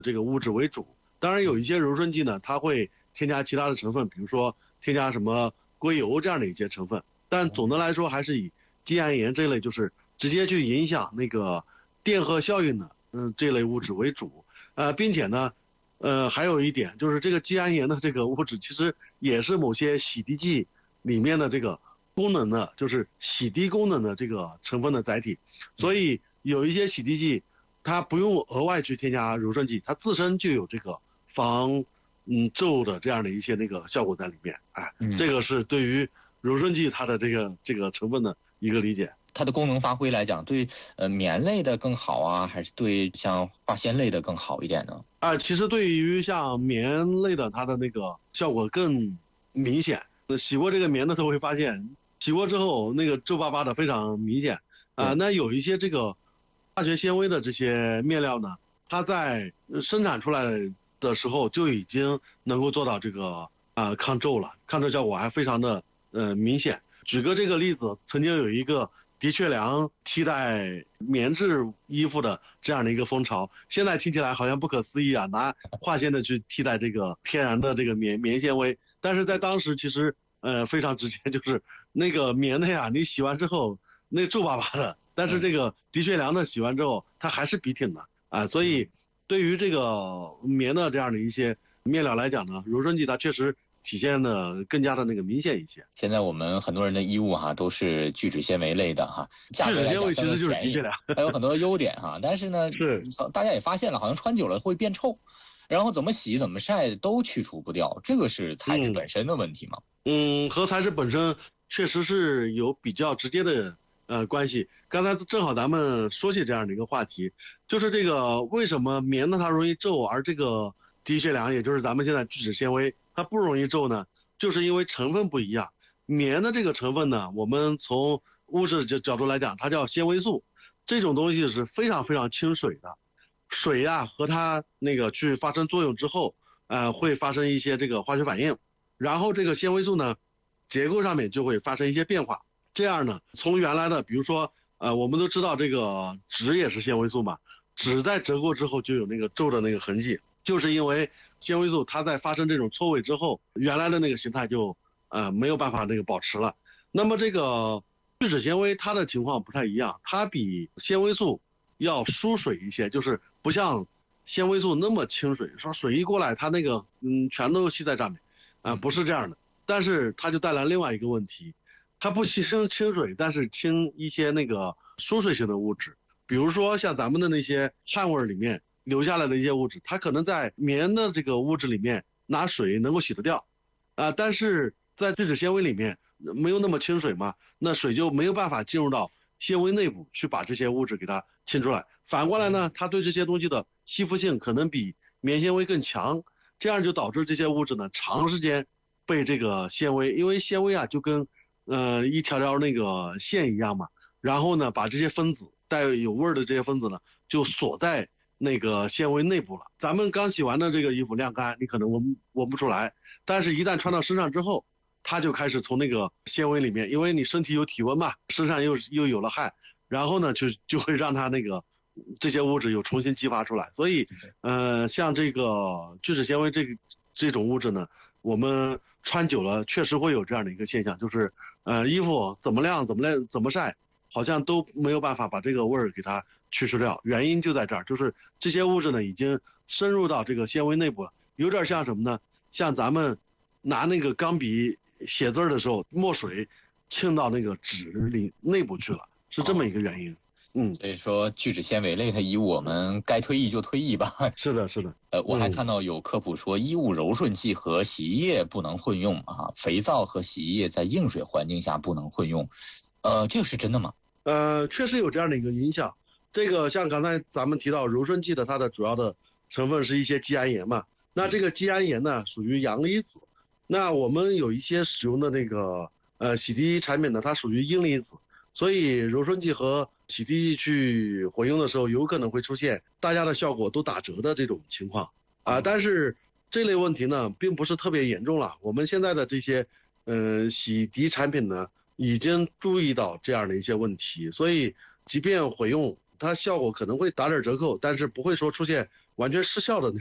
这个物质为主。当然有一些柔顺剂呢，它会添加其他的成分，比如说添加什么硅油这样的一些成分，但总的来说还是以肌酐盐这类就是直接去影响那个电荷效应的这类物质为主。并且呢还有一点就是这个肌酐盐的这个物质其实也是某些洗涤剂里面的这个功能的，就是洗涤功能的这个成分的载体。所以有一些洗涤剂它不用额外去添加柔顺剂，它自身就有这个防皱的这样的一些那个效果在里面。这个是对于柔顺剂它的这个成分的一个理解。 它的功能发挥来讲，对棉类的更好啊，还是对像化纤类的更好一点呢？ 其实对于像棉类的，它的那个效果更明显。洗过这个棉的都会发现，洗过之后那个皱巴巴的非常明显。那有一些这个化学纤维的这些面料呢，它在生产出来的时候就已经能够做到这个抗皱了，抗皱效果还非常的明显。举个这个例子，曾经有一个的确良替代棉质衣服的这样的一个风潮，现在听起来好像不可思议啊，拿化纤的去替代这个天然的这个棉纤维，但是在当时其实非常直接，就是那个棉的呀，你洗完之后那皱巴巴的，但是这个的确良的洗完之后它还是笔挺的所以对于这个棉的这样的一些面料来讲呢，柔顺剂它确实体现的更加的那个明显一些。 现在我们很多人的衣物都是聚酯纤维类的价格来讲相对便宜，还有很多优点但是呢，大家也发现了，好像穿久了会变臭，然后怎么洗怎么晒都去除不掉，这个是材质本身的问题吗？ 和材质本身确实是有比较直接的关系。刚才正好咱们说起这样的一个话题，就是这个为什么棉呢它容易皱，而这个的确良也就是咱们现在聚酯纤维它不容易皱呢？就是因为成分不一样。棉的这个成分呢，我们从物质角度来讲，它叫纤维素，这种东西是非常非常亲水的。水和它那个去发生作用之后会发生一些这个化学反应，然后这个纤维素呢结构上面就会发生一些变化。这样呢，从原来的比如说我们都知道这个纸也是纤维素嘛，纸在折过之后就有那个皱的那个痕迹，就是因为纤维素它在发生这种错位之后，原来的那个形态就没有办法那个保持了。那么这个聚酯纤维它的情况不太一样，它比纤维素要疏水一些，就是不像纤维素那么清水，说水一过来它那个全都吸在上面不是这样的。但是它就带来另外一个问题，它不牺牲清水，但是清一些那个疏水性的物质，比如说像咱们的那些汗味里面留下来的一些物质，它可能在棉的这个物质里面拿水能够洗得掉但是在聚酯纤维里面没有那么清水嘛，那水就没有办法进入到纤维内部去把这些物质给它清出来。反过来呢，它对这些东西的吸附性可能比棉纤维更强，这样就导致这些物质呢长时间被这个纤维，因为纤维就跟一条条那个线一样嘛，然后呢把这些分子带有味儿的这些分子呢就锁在那个纤维内部了。咱们刚洗完的这个衣服晾干，你可能闻不出来，但是一旦穿到身上之后，它就开始从那个纤维里面，因为你身体有体温嘛，身上又有了汗，然后呢就会让它那个这些物质又重新激发出来。所以像这个聚酯纤维这种物质呢，我们穿久了确实会有这样的一个现象，就是衣服怎么晾怎么晒，好像都没有办法把这个味儿给它去除掉。原因就在这儿，就是这些物质呢已经深入到这个纤维内部了，有点像什么呢？像咱们拿那个钢笔写字的时候，墨水浸到那个纸里内部去了，是这么一个原因。 所以说聚酯纤维类的衣物我们该退役就退役吧。 是的是的。 我还看到有科普说衣物柔顺剂和洗衣液不能混用肥皂和洗衣液在硬水环境下不能混用，这个是真的吗？ 确实有这样的一个影响。这个像刚才咱们提到柔顺剂的它的主要的成分是一些肌酐盐嘛，那这个肌酐盐呢属于阳离子，那我们有一些使用的那个洗涤产品呢它属于阴离子，所以柔顺剂和洗涤剂去混用的时候有可能会出现大家的效果都打折的这种情况但是这类问题呢并不是特别严重了。我们现在的这些洗涤产品呢已经注意到这样的一些问题，所以即便混用它效果可能会打点折扣，但是不会说出现完全失效的